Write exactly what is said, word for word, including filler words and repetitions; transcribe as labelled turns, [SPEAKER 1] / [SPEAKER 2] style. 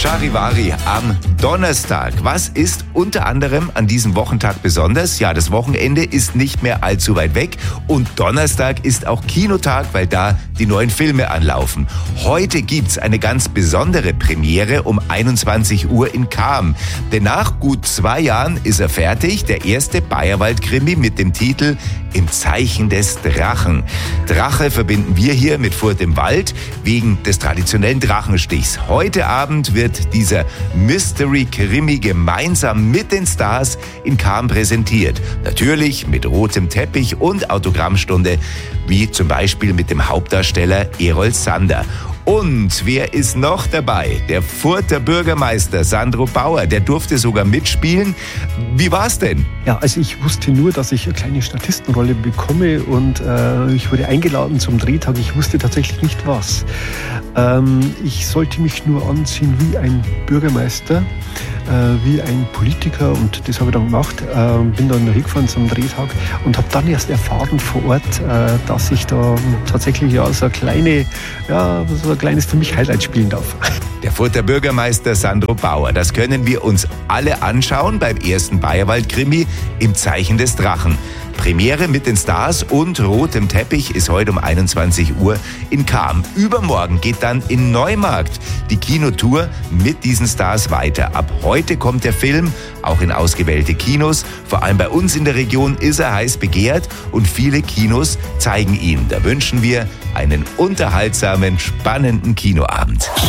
[SPEAKER 1] Charivari am Donnerstag. Was ist unter anderem an diesem Wochentag besonders? Ja, das Wochenende ist nicht mehr allzu weit weg und Donnerstag ist auch Kinotag, weil da die neuen Filme anlaufen. Heute gibt's eine ganz besondere Premiere um einundzwanzig Uhr in Cham. Denn nach gut zwei Jahren ist er fertig, der erste Bayerwald-Krimi mit dem Titel Im Zeichen des Drachen. Drache verbinden wir hier mit Furt im Wald wegen des traditionellen Drachenstichs. Heute Abend wird dieser Mystery-Krimi gemeinsam mit den Stars in Cham präsentiert. Natürlich mit rotem Teppich und Autogrammstunde, wie zum Beispiel mit dem Hauptdarsteller Errol Sander. Und wer ist noch dabei? Der Furter Bürgermeister Sandro Bauer, der durfte sogar mitspielen. Wie war's denn?
[SPEAKER 2] Ja, also ich wusste nur, dass ich eine kleine Statistenrolle bekomme und äh, ich wurde eingeladen zum Drehtag. Ich wusste tatsächlich nicht was. Ähm, ich sollte mich nur anziehen wie ein Bürgermeister, äh, wie ein Politiker und das habe ich dann gemacht. Äh, bin dann hingefahren zum Drehtag und habe dann erst erfahren vor Ort, äh, dass ich da tatsächlich ja so eine kleine, ja, so ein kleines für mich Highlight spielen darf.
[SPEAKER 1] Der Furter Bürgermeister Sandro Bauer, das können wir uns alle anschauen beim ersten Bayerwald-Krimi Im Zeichen des Drachen. Premiere mit den Stars und rotem Teppich ist heute um einundzwanzig Uhr in Cham. Übermorgen geht dann in Neumarkt die Kinotour mit diesen Stars weiter. Ab heute kommt der Film auch in ausgewählte Kinos. Vor allem bei uns in der Region ist er heiß begehrt und viele Kinos zeigen ihn. Da wünschen wir einen unterhaltsamen, spannenden Kinoabend.